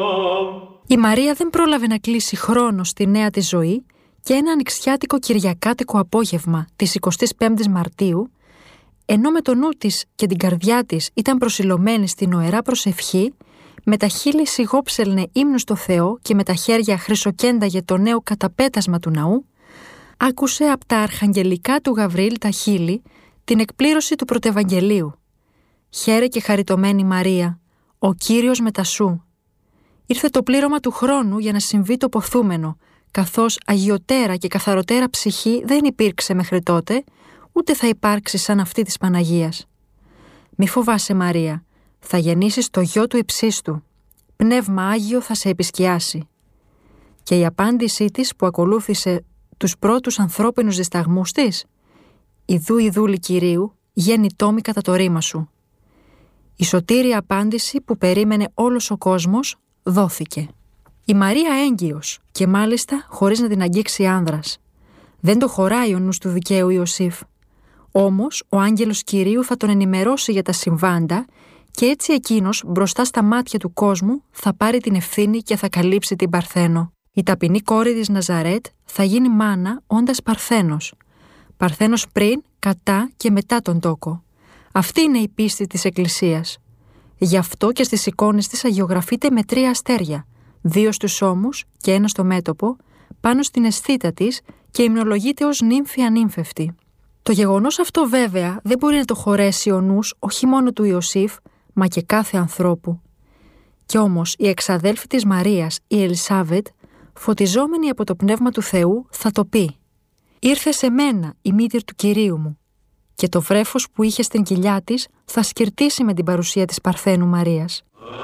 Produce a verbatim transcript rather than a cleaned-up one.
Η Μαρία δεν πρόλαβε να κλείσει χρόνο στη νέα της ζωή και ένα ανοιξιάτικο κυριακάτικο απόγευμα της εικοστής πέμπτης Μαρτίου, ενώ με το νου της και την καρδιά της ήταν προσιλωμένη στην ωερά προσευχή, με τα χείλη σιγόψελνε ύμνους στο Θεό και με τα χέρια χρυσοκένταγε το νέο καταπέτασμα του ναού, άκουσε από τα αρχαγγελικά του Γαβριήλ τα χείλη την εκπλήρωση του πρωτευαγγελίου. «Χαίρε και χαριτωμένη Μαρία, ο Κύριος μετά σου». Ήρθε το πλήρωμα του χρόνου για να συμβεί το ποθούμενο, καθώς αγιωτέρα και καθαροτέρα ψυχή δεν υπήρξε μέχρι τότε, ούτε θα υπάρξει σαν αυτή της Παναγίας. «Μη φοβάσαι Μαρία, θα γεννήσεις το γιο του υψίστου. Πνεύμα Άγιο θα σε επισκιάσει». Και η απάντησή της που ακολούθησε τους πρώτους ανθρώπινους δισταγμούς της, «Ιδού η δούλη Κυρίου, γέννητόμη κατά το ρήμα σου». Η σωτήρια απάντηση που περίμενε όλος ο κόσμος δόθηκε. Η Μαρία έγκυος και μάλιστα χωρίς να την αγγίξει άνδρας. Δεν το χωράει ο νους του δικαίου Ιωσήφ. Όμως ο άγγελος Κυρίου θα τον ενημερώσει για τα συμβάντα και έτσι εκείνος μπροστά στα μάτια του κόσμου θα πάρει την ευθύνη και θα καλύψει την Παρθένο. Η ταπεινή κόρη της Ναζαρέτ θα γίνει μάνα όντας Παρθένος. Παρθένος πριν, κατά και μετά τον τόκο. Αυτή είναι η πίστη της Εκκλησίας. Γι' αυτό και στις εικόνες της αγιογραφείται με τρία αστέρια, δύο στους ώμους και ένα στο μέτωπο, πάνω στην αισθήτα της και υμνολογείται ως νύμφη ανύμφευτη. Το γεγονός αυτό βέβαια δεν μπορεί να το χωρέσει ο νους όχι μόνο του Ιωσήφ, μα και κάθε ανθρώπου. Κι όμως η εξαδέλφη της Μαρίας, η Ελισάβετ, φωτιζόμενη από το Πνεύμα του Θεού, θα το πει: «Ήρθε σε μένα η μήτηρ του Κυρίου μου», και το βρέφος που είχε στην κοιλιά της θα σκυρτήσει με την παρουσία της Παρθένου Μαρίας.